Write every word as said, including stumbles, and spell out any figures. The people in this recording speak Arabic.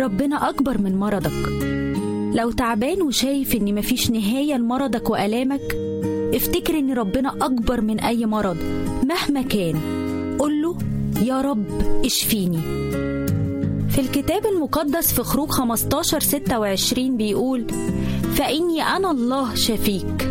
ربنا أكبر من مرضك. لو تعبان وشايف إن مفيش نهاية لمرضك وآلامك، افتكر إن ربنا أكبر من أي مرض مهما كان. قوله يا رب اشفيني. في الكتاب المقدس في خروج خمستاشر ستة وعشرين بيقول: فإني أنا الله شفيك،